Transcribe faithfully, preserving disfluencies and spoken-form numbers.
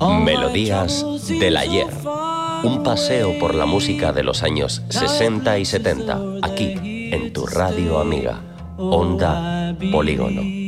Melodías del ayer. Un paseo por la música de los años sesenta y setenta, aquí, en tu radio amiga, Onda Polígono.